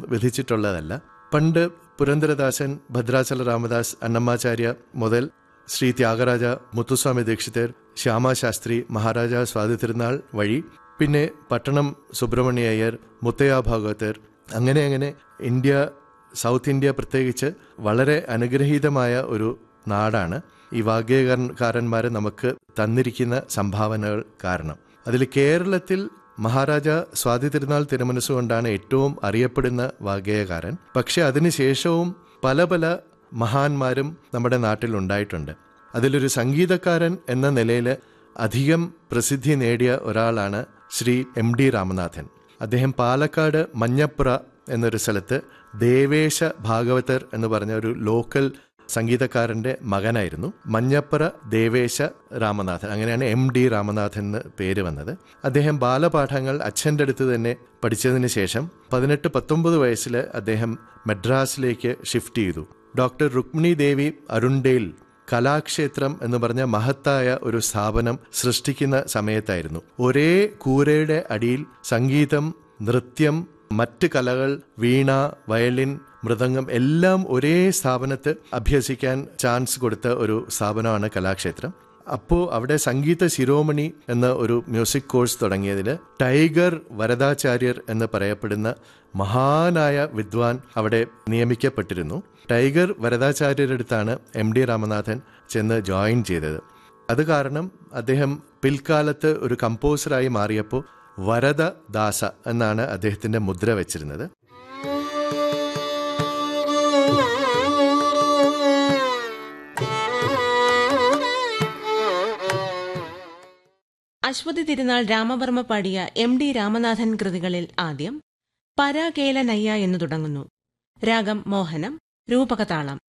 വിധിച്ചിട്ടുള്ളതല്ല. പണ്ട് പുരന്ദരദാസൻ, ഭദ്രാചല രാമദാസ്, അന്നമ്മാചാര്യ മുതൽ ശ്രീ ത്യാഗരാജ, മുത്തുസ്വാമി ദീക്ഷിതർ, ശ്യാമാശാസ്ത്രി, മഹാരാജ സ്വാതി തിരുനാൾ വഴി പിന്നെ പട്ടണം സുബ്രഹ്മണ്യ അയ്യർ, മുത്തയ്യ ഭാഗവതർ, അങ്ങനെ ഇന്ത്യ, സൗത്ത് ഇന്ത്യ പ്രത്യേകിച്ച് വളരെ അനുഗ്രഹീതമായ ഒരു നാടാണ്. ഈ വാഗ്ഗേയകാരന്മാർ നമുക്ക് തന്നിരിക്കുന്ന സംഭാവനകൾ കാരണം. അതിൽ കേരളത്തിൽ മഹാരാജ സ്വാതി തിരുനാൾ തിരുമനസ്സുകൊണ്ടാണ് ഏറ്റവും അറിയപ്പെടുന്ന വാഗ്ഗേയകാരൻ. പക്ഷെ അതിനുശേഷവും പല പല മഹാന്മാരും നമ്മുടെ നാട്ടിൽ ഉണ്ടായിട്ടുണ്ട്. അതിലൊരു സംഗീതക്കാരൻ എന്ന നിലയിൽ അധികം പ്രസിദ്ധി നേടിയ ഒരാളാണ് ശ്രീ MD രാമനാഥൻ. അദ്ദേഹം പാലക്കാട് മഞ്ഞപ്പുറ എന്നൊരു സ്ഥലത്ത് ദേവേശ ഭാഗവതർ എന്ന് പറഞ്ഞ ഒരു ലോക്കൽ സംഗീതക്കാരന്റെ മകനായിരുന്നു. മഞ്ഞപ്പുറ ദേവേശ രാമനാഥൻ, അങ്ങനെയാണ് MD രാമനാഥൻ എന്ന് പേര് വന്നത്. അദ്ദേഹം ബാലപാഠങ്ങൾ അച്ഛൻ്റെ അടുത്ത് തന്നെ പഠിച്ചതിന് ശേഷം 18-19 വയസ്സിൽ അദ്ദേഹം മദ്രാസിലേക്ക് ഷിഫ്റ്റ് ചെയ്തു. ഡോക്ടർ രുക്മിണി ദേവി അരുണ്ടേൽ കലാക്ഷേത്രം എന്ന് പറഞ്ഞ മഹത്തായ ഒരു സ്ഥാപനം സൃഷ്ടിക്കുന്ന സമയത്തായിരുന്നു. ഒരേ കൂരയുടെ അടിയിൽ സംഗീതം, നൃത്യം, മറ്റ് കലകൾ, വീണ, വയലിൻ, മൃദംഗം എല്ലാം ഒരേ സ്ഥാപനത്ത് അഭ്യസിക്കാൻ ചാൻസ് കൊടുത്ത ഒരു സ്ഥാപനമാണ് കലാക്ഷേത്രം. അപ്പോൾ അവിടെ സംഗീത ശിരോമണി എന്ന ഒരു മ്യൂസിക് കോഴ്സ് തുടങ്ങിയതിൽ ടൈഗർ വരദാചാര്യർ എന്ന് പറയപ്പെടുന്ന മഹാനായ വിദ്വാൻ അവിടെ നിയമിക്കപ്പെട്ടിരുന്നു. ടൈഗർ വരദാചാര്യരുടെ അടുത്താണ് MD രാമനാഥൻ ചെന്ന് ജോയിൻ ചെയ്തത്. അത് കാരണം അദ്ദേഹം പിൽക്കാലത്ത് ഒരു കമ്പോസറായി മാറിയപ്പോൾ വരദദാസ എന്നാണ് അദ്ദേഹത്തിന്റെ മുദ്ര വെച്ചിരുന്നത്. അശ്വതി തിരുനാൾ രാമവർമ്മ പാടിയ MD രാമനാഥൻ കൃതികളിൽ ആദ്യം പരാകേല നയ്യ എന്നു തുടങ്ങുന്നു. രാഗം മോഹനം, രൂപകതാളം.